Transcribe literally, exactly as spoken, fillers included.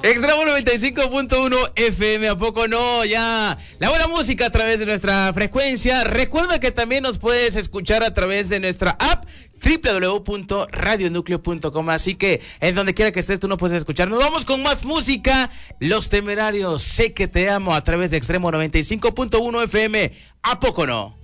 Extremo noventa y cinco punto uno F M, ¿a poco no? Ya, la buena música a través de nuestra frecuencia. Recuerda que también nos puedes escuchar a través de nuestra app doble u doble u doble u punto radio núcleo punto com, así que en donde quiera que estés tú nos puedes escuchar. Nos vamos con más música. Los Temerarios, Sé que te amo, a través de Extremo noventa y cinco punto uno F M, ¿a poco no?